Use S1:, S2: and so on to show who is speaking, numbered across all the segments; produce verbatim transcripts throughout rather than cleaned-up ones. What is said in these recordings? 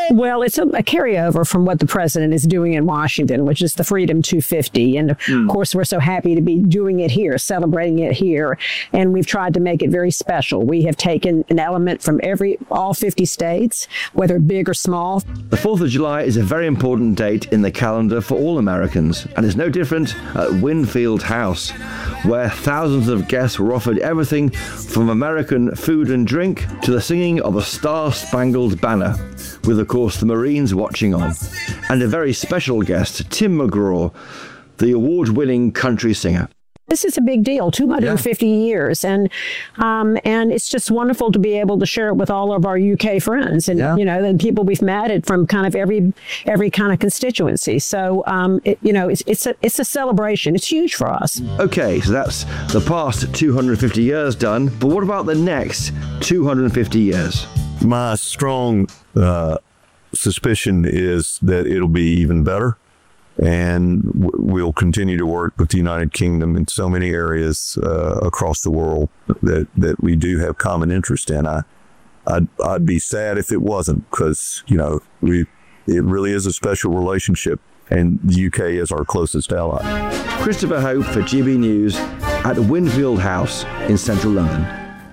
S1: Well, it's a, a carryover from what the president is doing in Washington, which is the Freedom two fifty. And mm. of course, we're so happy to be doing it here, celebrating it here. And we've tried to make it very special. We have taken an element from every all fifty states, whether big or small.
S2: The fourth of July is a very important date in the calendar for all Americans, and it's no different at Winfield House, where thousands of guests were offered everything from American food and drink to the singing of a Star-Spangled Banner, with, of course, the Marines watching on, and a very special guest, Tim McGraw, the award-winning country singer.
S1: This is a big deal, two hundred fifty yeah. years, and um, and it's just wonderful to be able to share it with all of our U K friends and yeah. you know the people we've met from kind of every every kind of constituency. So um, it, you know it's it's a it's a celebration. It's huge for us.
S2: Okay, so that's the past two hundred fifty years done, but what about the next two hundred fifty years?
S3: My strong uh, suspicion is that it'll be even better. And we'll continue to work with the United Kingdom in so many areas uh, across the world that, that we do have common interest in. I, I'd, I'd be sad if it wasn't, because, you know, we it really is a special relationship, and the U K is our closest ally.
S2: Christopher Hope for G B News at Winfield House in central London.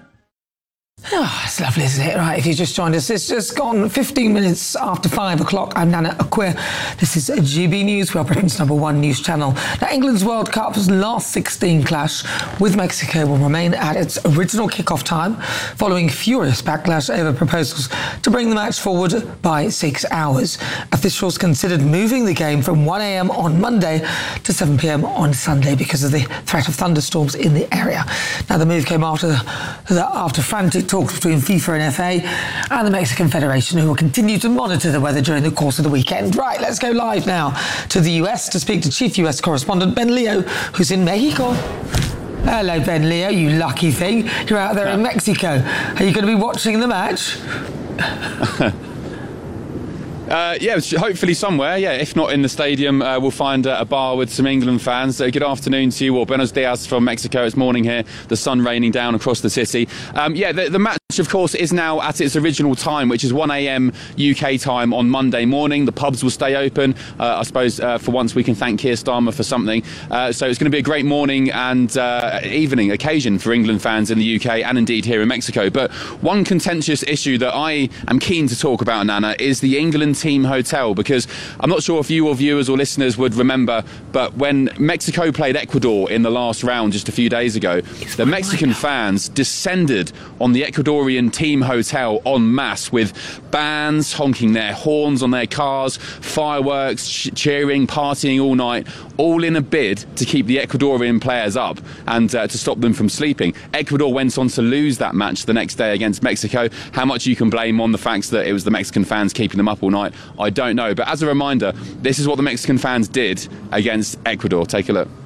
S4: Oh, it's lovely, isn't it? Right, if you just joined us, it's just gone fifteen minutes after five o'clock. I'm Nana Acquia. This is G B News. We are Britain's number one news channel. Now, England's World Cup's last sixteen clash with Mexico will remain at its original kickoff time, following furious backlash over proposals to bring the match forward by six hours. Officials considered moving the game from one a.m. on Monday to seven p.m. on Sunday because of the threat of thunderstorms in the area. Now, the move came after, after frantic talks between FIFA and F A and the Mexican Federation, who will continue to monitor the weather during the course of the weekend. Right, let's go live now to the U S to speak to Chief U S Correspondent Ben Leo, who's in Mexico. Hello, Ben Leo, you lucky thing. You're out there in Mexico. Are you going to be watching the match?
S5: Uh, yeah, hopefully somewhere. Yeah, if not in the stadium, uh, we'll find uh, a bar with some England fans. So good afternoon to you all. Buenos dias from Mexico. It's morning here. The sun raining down across the city. Um, yeah, the, the match, of course, is now at its original time, which is one a.m. U K time on Monday morning. The pubs will stay open. Uh, I suppose uh, for once we can thank Keir Starmer for something. Uh, so it's going to be a great morning and uh, evening occasion for England fans in the U K and indeed here in Mexico. But one contentious issue that I am keen to talk about, Nana, is the England team hotel, because I'm not sure if you or viewers or listeners would remember, but when Mexico played Ecuador in the last round just a few days ago, the Mexican fans descended on the Ecuadorian team hotel en masse with bands honking their horns on their cars, fireworks, ch- cheering, partying all night, all in a bid to keep the Ecuadorian players up and uh, to stop them from sleeping. Ecuador went on to lose that match the next day against Mexico. How much you can blame on the fact that it was the Mexican fans keeping them up all night, I don't know. But as a reminder, this is what the Mexican fans did against Ecuador. Take a look.